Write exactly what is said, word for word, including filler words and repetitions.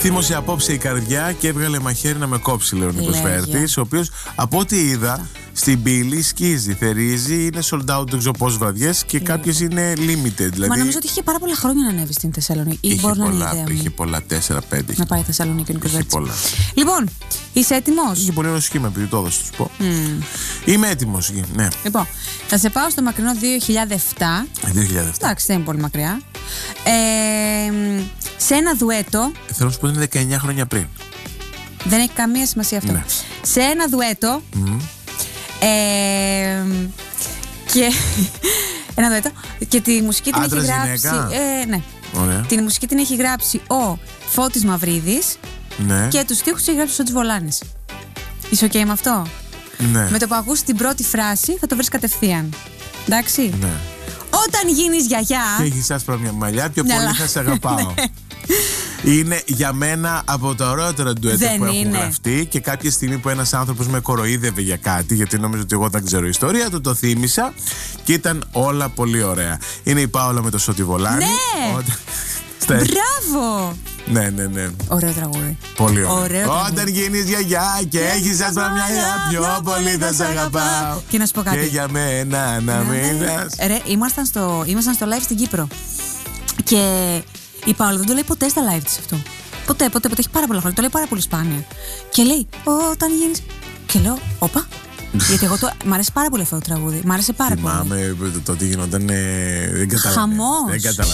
Θύμωσε απόψε η καρδιά και έβγαλε μαχαίρι να με κόψει, λέει ο Νίκος Βέρτης, ο οποίος από ό,τι είδα στην πύλη σκίζει, θερίζει, είναι sold out, δεν ξέρω πόσες βραδιές και κάποιες είναι limited. Δηλαδή... Μα νομίζω ότι είχε πάρα πολλά χρόνια να ανέβει στην Θεσσαλονίκη. Ή μπορεί να είναι ιδέα μου. Είχε πολλά, τέσσερα πέντε. Να πάει η Θεσσαλονίκη ο Νίκος Βέρτης. Πολλά. Λοιπόν, είσαι έτοιμος? Είχε πολύ ωραίο σχήμα, επειδή το έδωσα, σου πω. Mm. Είμαι έτοιμος, ναι. Λοιπόν, θα σε πάω στο μακρινό δύο χιλιάδες επτά. δύο χιλιάδες επτά. Εντάξει, δεν είναι πολύ μακριά. Ε, σε ένα δουέτο. Θέλω να σου πω ότι είναι δεκαεννιά χρόνια πριν. Δεν έχει καμία σημασία αυτό. Ναι. Σε ένα δουέτο. Mm. Ε, και ένα δουέτο. Και τη μουσική την Άντρας, έχει γράψει. Ε, ναι. Ωραία. Την μουσική την έχει γράψει ο Φώτης Μαυρίδης. Ναι. Και τους στίχους έχει γράψει ο Σώτης Βολάνης. Είσαι ok με αυτό? Ναι. Με το που ακούσει την πρώτη φράση θα το βρεις κατευθείαν. Εντάξει. Ναι. Όταν γίνεις γιαγιά. Και έχεις άσπρα μια μαλλιά, πιο πολύ θα σε αγαπάω. Είναι για μένα από τα ωραιότερα ντουέτα που έχουν γραφτεί και κάποια στιγμή που ένας άνθρωπος με κοροϊδεύε για κάτι, γιατί νόμιζα ότι εγώ δεν ξέρω ιστορία, του το θύμισα και ήταν όλα πολύ ωραία. Είναι η Πάολα με το Σώτη Βολάνη. Ναι! Όταν... Μπράβο! Ναι, ναι, ναι. Ωραίο τραγούδι. Πολύ ωραίο. ωραίο Όταν τραγούδι. Γίνεις γιαγιά και έχεις άσπρα μαλλιά, πιο πολύ θα σε αγαπάω. Και να σου πω κάτι. Και για μένα να μην. Ρε, ήμασταν στο, ήμασταν στο live στην Κύπρο. Και η Πάολα δεν το λέει ποτέ στα live της αυτό. Ποτέ, ποτέ, ποτέ. Έχει πάρα πολλά χρόνια. Το λέει πάρα πολύ σπάνια. Και λέει, όταν γίνεις. Και λέω, όπα. Γιατί εγώ το. Μ' αρέσει πάρα πολύ αυτό το τραγούδι. Μ' άρεσε πάρα Θυμάμαι, πολύ. Θυμάμαι το τι γινόταν. Ε, δεν καταλαβαίνω. Χαμός. Δεν καταλαβαίνω.